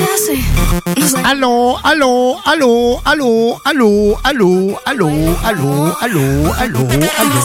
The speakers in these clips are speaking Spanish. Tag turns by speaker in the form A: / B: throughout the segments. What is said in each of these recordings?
A: Aló, aló, aló, aló, aló, aló, aló, aló, aló, aló, aló.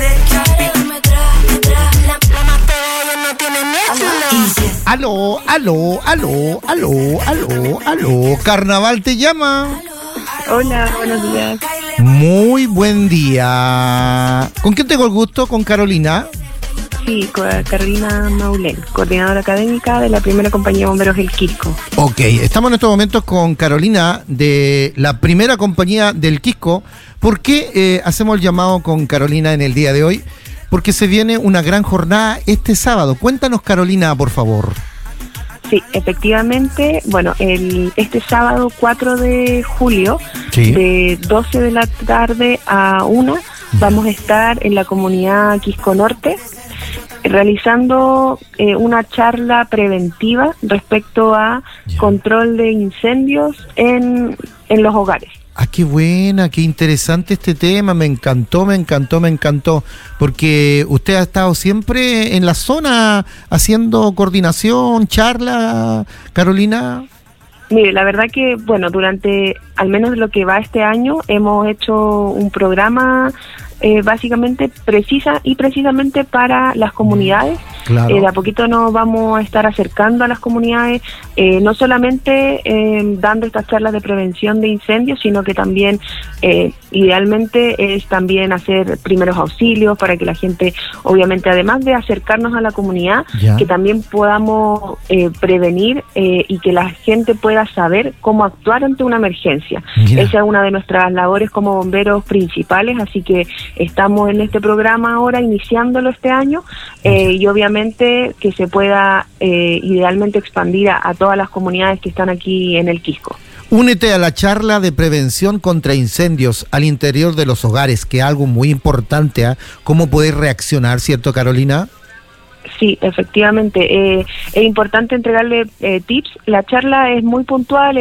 A: Aló, aló, aló, aló, aló, aló. Carnaval te llama.
B: Hola, buenos días.
A: Muy buen día. ¿Con quién tengo el gusto? ¿Con Carolina?
B: Sí, con Carolina Maulén, coordinadora académica de la primera compañía de bomberos El Quisco.
A: Ok, estamos en estos momentos con Carolina de la primera compañía del Quisco. ¿Por qué hacemos el llamado con Carolina en el día de hoy? Porque se viene una gran jornada este sábado. Cuéntanos, Carolina, por favor.
B: Sí, efectivamente, bueno, este sábado 4 de julio, sí, de 12 de la tarde a 1, vamos a estar en la comunidad Quisco Norte, realizando una charla preventiva respecto a control de incendios en los hogares.
A: Ah, qué buena, qué interesante este tema, me encantó, porque usted ha estado siempre en la zona haciendo coordinación, charla, Carolina.
B: Mire, la verdad que, bueno, durante al menos lo que va este año, hemos hecho un programa básicamente precisamente para las comunidades. Claro. De a poquito nos vamos a estar acercando a las comunidades, no solamente dando estas charlas de prevención de incendios, sino que también idealmente es también hacer primeros auxilios para que la gente, obviamente, además de acercarnos a la comunidad, que también podamos prevenir y que la gente pueda saber cómo actuar ante una emergencia. Esa es una de nuestras labores como bomberos principales, así que estamos en este programa ahora, iniciándolo este año, y obviamente que se pueda idealmente expandir a todas las comunidades que están aquí en el Quisco.
A: Únete a la charla de prevención contra incendios al interior de los hogares, que es algo muy importante, ¿eh? ¿Cómo poder reaccionar, cierto, Carolina?
B: Sí, efectivamente. Es importante entregarle tips. La charla es muy puntual,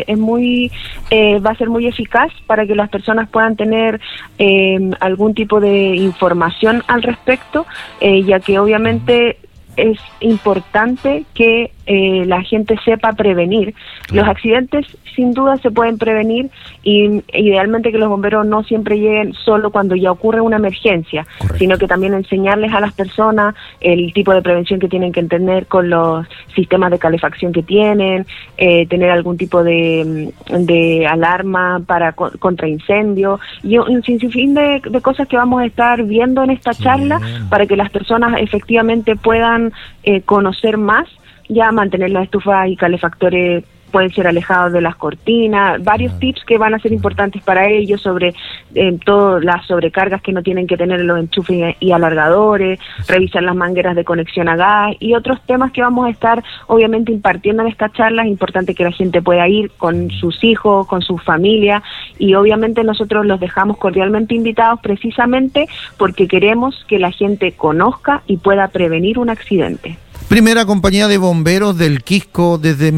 B: va a ser muy eficaz para que las personas puedan tener algún tipo de información al respecto, ya que obviamente es importante que la gente sepa prevenir. Los accidentes sin duda se pueden prevenir, y idealmente que los bomberos no siempre lleguen solo cuando ya ocurre una emergencia. Correcto. Sino que también enseñarles a las personas el tipo de prevención que tienen que tener con los sistemas de calefacción que tienen, tener algún tipo de alarma contra incendio, y un sinfín de cosas que vamos a estar viendo en esta charla para que las personas efectivamente puedan conocer más. Ya mantener las estufas y calefactores pueden ser alejados de las cortinas, varios tips que van a ser importantes para ellos sobre todas las sobrecargas que no tienen que tener en los enchufes y alargadores, revisar las mangueras de conexión a gas y otros temas que vamos a estar obviamente impartiendo en esta charla. Es importante que la gente pueda ir con sus hijos, con su familia, y obviamente nosotros los dejamos cordialmente invitados precisamente porque queremos que la gente conozca y pueda prevenir un accidente.
A: Primera compañía de bomberos del Quisco desde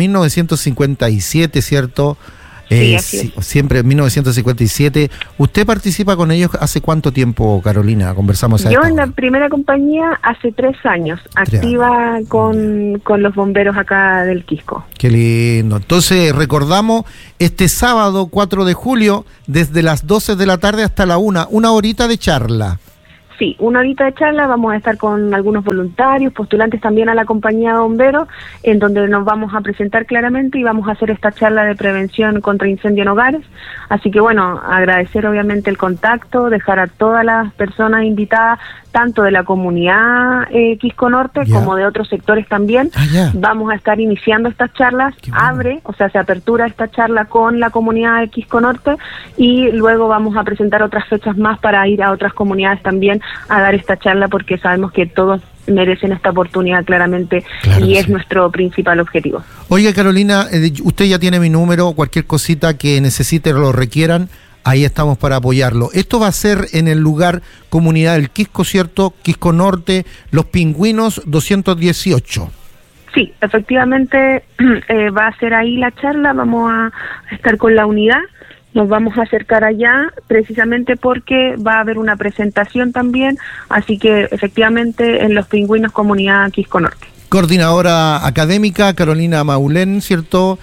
A: 1957, ¿cierto?
B: Sí, así es.
A: Siempre en 1957. ¿Usted participa con ellos hace cuánto tiempo, Carolina? Conversamos.
B: Yo en la primera compañía hace 3 años, activa con los bomberos acá del Quisco.
A: Qué lindo. Entonces recordamos este sábado 4 de julio desde las 12 de la tarde hasta la 1, una horita de charla.
B: Sí, una horita de charla, vamos a estar con algunos voluntarios, postulantes también a la compañía de bomberos, en donde nos vamos a presentar claramente y vamos a hacer esta charla de prevención contra incendio en hogares. Así que bueno, agradecer obviamente el contacto, dejar a todas las personas invitadas, tanto de la comunidad Quisco Norte como de otros sectores también. Vamos a estar iniciando estas charlas, se apertura esta charla con la comunidad de Quisco Norte, y luego vamos a presentar otras fechas más para ir a otras comunidades también a dar esta charla, porque sabemos que todos merecen esta oportunidad claramente, y es nuestro principal objetivo.
A: Oiga, Carolina, usted ya tiene mi número, cualquier cosita que necesite o lo requieran, ahí estamos para apoyarlo. Esto va a ser en el lugar Comunidad del Quisco, ¿cierto? Quisco Norte, Los Pingüinos 218.
B: Sí, efectivamente va a ser ahí la charla, vamos a estar con la unidad. Nos vamos a acercar allá precisamente porque va a haber una presentación también, así que efectivamente en Los Pingüinos, comunidad Quisco Norte.
A: coordinadora académica, Carolina Maulén, ¿cierto?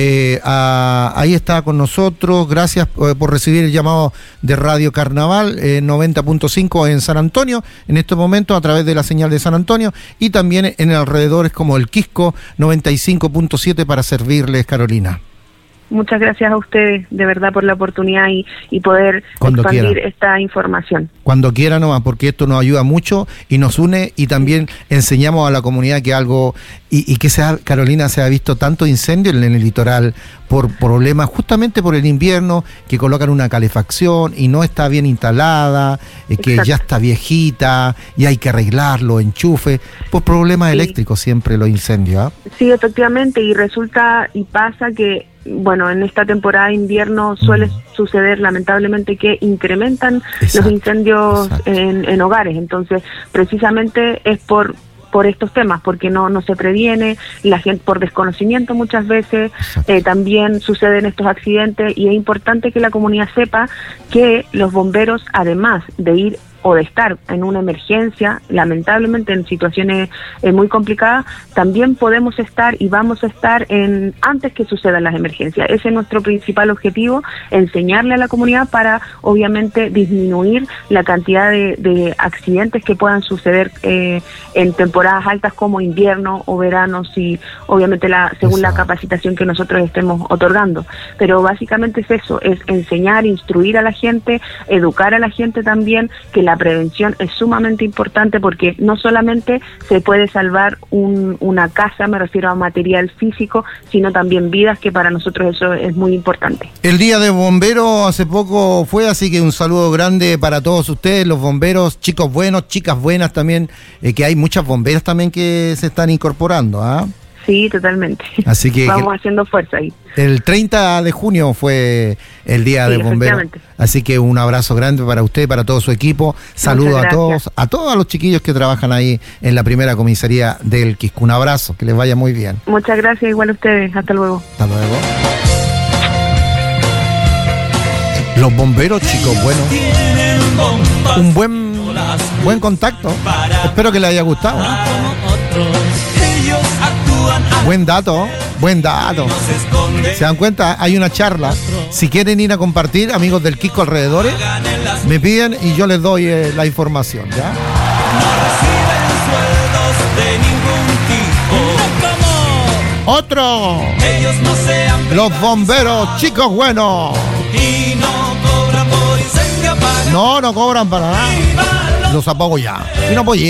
A: Ahí está con nosotros. Gracias por recibir el llamado de Radio Carnaval 90.5 en San Antonio, en estos momentos a través de la señal de San Antonio, y también en alrededores como el Quisco 95.7 para servirles, Carolina.
B: Muchas gracias a ustedes, de verdad, por la oportunidad y poder
A: Cuando
B: expandir
A: quiera.
B: esta información.
A: Cuando quiera nomás, porque esto nos ayuda mucho y nos une, y también enseñamos a la comunidad que algo, y que Carolina, se ha visto tanto incendio en el litoral por problemas, justamente por el invierno, que colocan una calefacción y no está bien instalada, que
B: Exacto.
A: ya está viejita y hay que arreglarlo, enchufe, por problemas eléctricos siempre los incendios, ¿ah?
B: Sí, efectivamente, y resulta y pasa que, bueno, en esta temporada de invierno suele suceder lamentablemente que incrementan
A: Exacto,
B: los incendios
A: exacto.
B: en hogares. Entonces, precisamente es por estos temas, porque no se previene, la gente por desconocimiento muchas veces, también suceden estos accidentes, y es importante que la comunidad sepa que los bomberos, además de ir o de estar en una emergencia, lamentablemente en situaciones muy complicadas, también podemos estar y vamos a estar antes que sucedan las emergencias. Ese es nuestro principal objetivo, enseñarle a la comunidad para obviamente disminuir la cantidad de accidentes que puedan suceder en temporadas altas como invierno o verano, si obviamente según la capacitación que nosotros estemos otorgando. Pero básicamente es eso, es enseñar, instruir a la gente, educar a la gente también, que la prevención es sumamente importante, porque no solamente se puede salvar una casa, me refiero a material físico, sino también vidas, que para nosotros eso es muy importante.
A: El Día de Bomberos hace poco fue, así que un saludo grande para todos ustedes, los bomberos, chicos buenos, chicas buenas también, que hay muchas bomberas también que se están incorporando, ¿ah?
B: Sí, totalmente.
A: Así que
B: vamos haciendo fuerza ahí.
A: El 30 de junio fue el Día de Bomberos. Así que un abrazo grande para usted, para todo su equipo. Saludos a todos los chiquillos que trabajan ahí en la primera comisaría del Quisco. Un abrazo, que les vaya muy bien.
B: Muchas gracias, igual a ustedes. Hasta luego.
A: Hasta luego. Los bomberos, chicos, bueno. Un buen contacto. Espero que les haya gustado. Buen dato. ¿Se dan cuenta? Hay una charla. Si quieren ir a compartir, amigos del Quisco alrededores, me piden y yo les doy la información, ¿ya? Otro. Los bomberos, chicos buenos. No cobran para nada. Los apago ya. Y no apoyé.